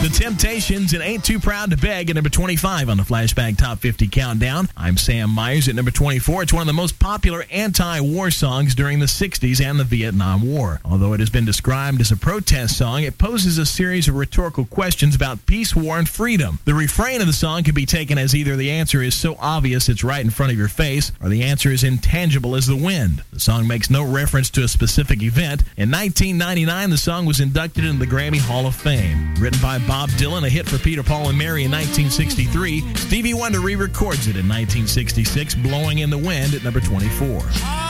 The Temptations and Ain't Too Proud to Beg at number 25 on the Flashback Top 50 Countdown. I'm Sam Myers at number 24. It's one of the most popular anti-war songs during the 60s and the Vietnam War. Although it has been described as a protest song, it poses a series of rhetorical questions about peace, war, and freedom. The refrain of the song can be taken as either the answer is so obvious it's right in front of your face, or the answer is intangible as the wind. The song makes no reference to a specific event. In 1999, the song was inducted into the Grammy Hall of Fame. Written by Bob Dylan, a hit for Peter, Paul, and Mary in 1963, Stevie Wonder re-records it in 1966, Blowing in the Wind at number 24.